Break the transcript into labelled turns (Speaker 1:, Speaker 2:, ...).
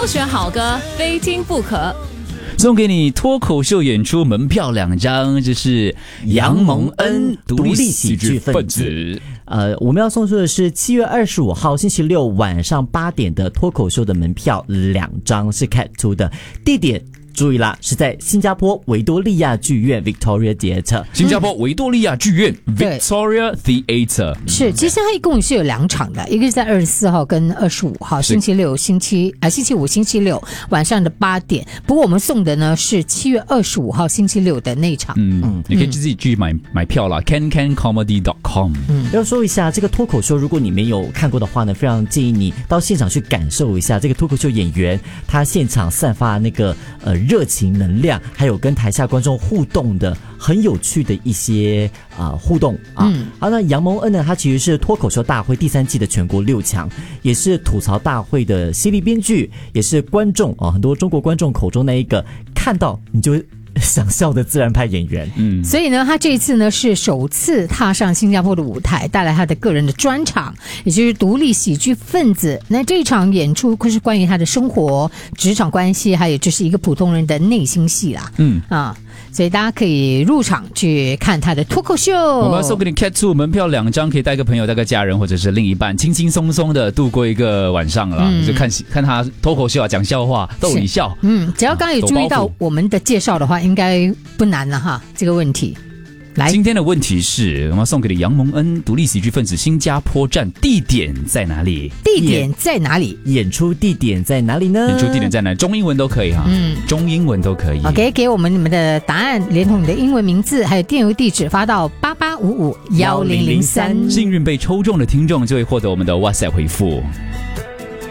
Speaker 1: 选好歌，非听不可。
Speaker 2: 送给你脱口秀演出门票2张，这是杨蒙恩独立喜剧分子。
Speaker 3: 我们要送出的是7月25号星期六晚上8点的脱口秀的门票2张，是 Cat 2的，地点注意啦，是在新加坡维多利亚剧院 Victoria Theatre。
Speaker 2: 新加坡维多利亚剧院 Victoria Theatre。
Speaker 4: 是，其实它一共是有2场的，一个是在24号跟25号，星期五、星期六晚上的8点。不过我们送的呢是7月25号星期六的那一场。
Speaker 2: 你可以自己去买票啦 cancancomedy.com。
Speaker 3: 要说一下这个脱口秀，如果你没有看过的话呢，非常建议你到现场去感受一下这个脱口秀演员他现场散发那个热情能量，还有跟台下观众互动的很有趣的一些互动啊。好，那杨蒙恩呢，他其实是脱口秀大会第3季的全国6强，也是吐槽大会的犀利编剧，也是观众很多中国观众口中那一个看到你就想笑的自然派演员。
Speaker 4: 所以呢，他这一次呢是首次踏上新加坡的舞台，带来他的个人的专场，也就是独立喜剧分子。那这一场演出是关于他的生活、职场关系，还有就是一个普通人的内心戏啦。所以大家可以入场去看他的脱口秀。
Speaker 2: 我们要送给你 Cat 2门票2张，可以带个朋友、带个家人或者是另一半，轻轻松松的度过一个晚上了。就看他脱口秀讲笑话，逗你笑。
Speaker 4: 只要刚刚有注意到我们的介绍的话，应该不难了哈。这个问题，来，
Speaker 2: 今天的问题是我们要送给你杨蒙恩独立喜剧分子新加坡站，地点在哪里？
Speaker 4: 地点在哪里？
Speaker 3: 演出地点在哪里呢？
Speaker 2: 演出地点在哪里？中英文都可以哈。中英文都可以。
Speaker 4: OK， 给我们你们的答案，连同你的英文名字还有电邮地址发到88551003。
Speaker 2: 幸运被抽中的听众就会获得我们的 WhatsApp 回复。